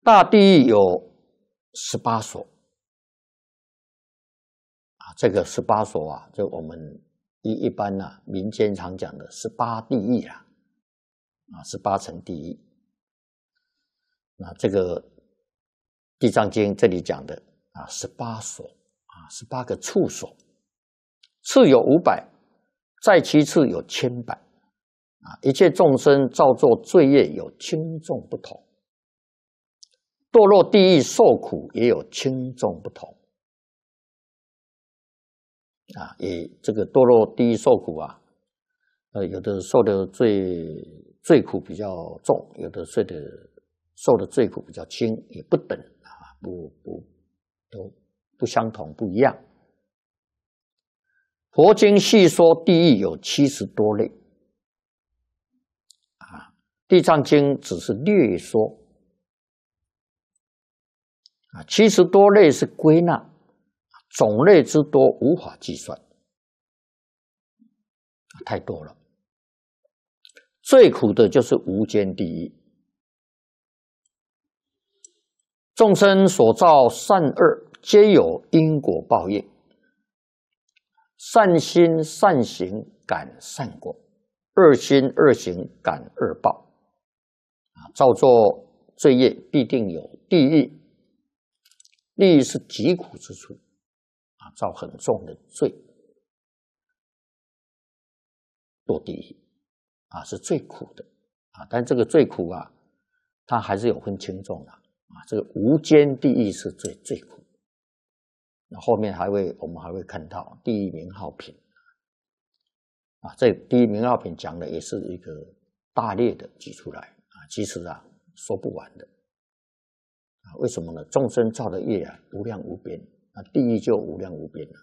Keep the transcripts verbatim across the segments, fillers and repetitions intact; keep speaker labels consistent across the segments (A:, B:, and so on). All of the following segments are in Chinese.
A: 大地狱有十八所啊，这个十八所啊，就我们一一般呢、啊、民间常讲的十八地狱啊，啊，十八层地狱。那这个《地藏经》这里讲的啊，十八所啊，十八个处所，次有五百，在其次有千百啊，一切众生造作罪业有轻重不同。堕落地狱受苦也有轻重不同啊，也这个堕落地狱受苦啊，呃，有的受的罪罪苦比较重，有的受的受的罪苦比较轻，也不等啊，不不都不相同，不一样。佛经细说地狱有七十多类啊，地藏经只是略说。啊，七十多类是归纳，种类之多无法计算，太多了。最苦的就是无间地狱，众生所造善恶皆有因果报应，善心善行感善果，恶心恶行感恶报。啊，造作罪业必定有地狱。地狱是极苦之处啊，造很重的罪，堕地狱啊是最苦的啊。但这个最苦啊，它还是有分轻重的啊。这个无间地狱是最最苦。那后面还会我们还会看到地狱名号品啊，这地狱名号品讲的也是一个大略的举出来啊，其实啊说不完的。为什么呢？众生造的业啊，无量无边，那地狱就无量无边了。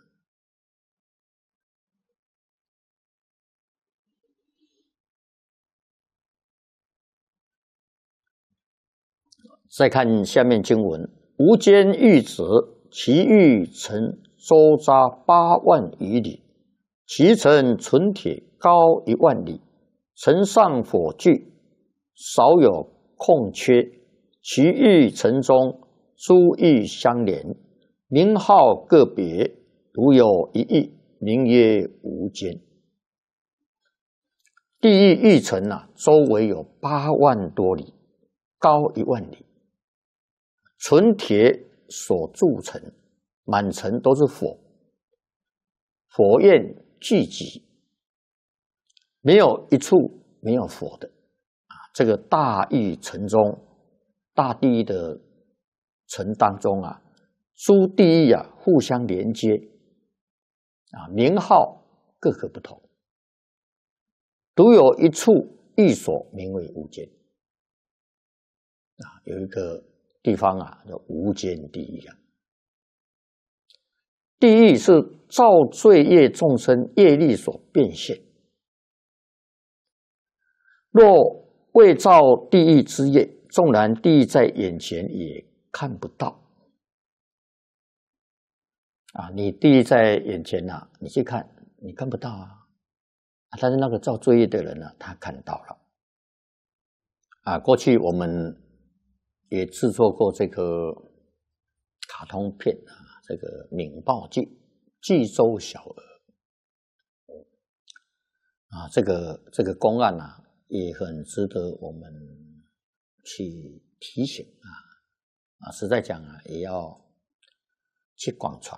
A: 再看下面经文：无间狱者，其狱呈周匝八万余里，其城纯铁高一万里，城上火炬，少有空缺。其狱城中诸狱相连，名号个别，独有一狱，名曰无间。地狱狱城啊，周围有八万多里，高一万里，纯铁所铸成，满城都是火，火焰聚集，没有一处没有火的啊！这个大狱城中。大地狱的城当中啊，诸地狱啊互相连接啊，名号各个不同，独有一处狱所名为无间啊，有一个地方啊叫无间地狱啊。地狱是造罪业众生业力所变现，若未造地狱之业，纵然地狱在眼前也看不到啊！你地狱在眼前啊，你去看，你看不到啊。但是那个造罪业的人呢、啊，他看到了啊。过去我们也制作过这个卡通片啊，这个《闽报记》济州小儿啊，这个这个公案啊，也很值得我们去提醒啊啊，实在讲啊，也要去广传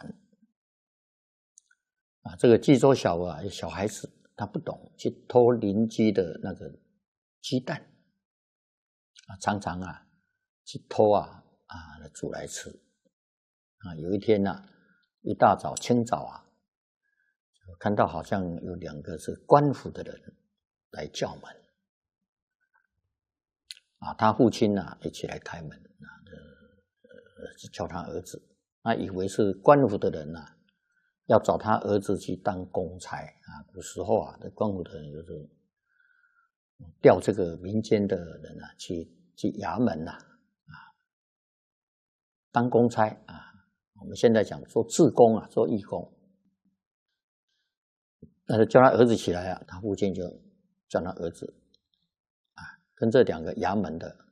A: 啊。这个济州小啊，小孩子他不懂，去偷邻居的那个鸡蛋啊，常常啊去偷啊啊煮来吃啊。有一天呢、啊，一大早清早啊，看到好像有两个是官府的人来叫门。啊，他父亲呢、啊、一起来开门啊，呃，叫他儿子，那以为是官府的人呐、啊，要找他儿子去当公差啊。古时候啊，这官府的人就是调这个民间的人啊，去去衙门呐、啊，啊，当公差啊。我们现在讲做志工啊，做义工。那就叫他儿子起来啊，他父亲就叫他儿子。跟这两个衙门的